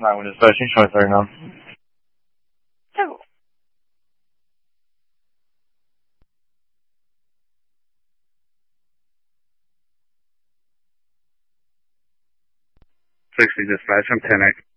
9 dispatching, 2039. Oh. 60 dispatch, I'm 10X.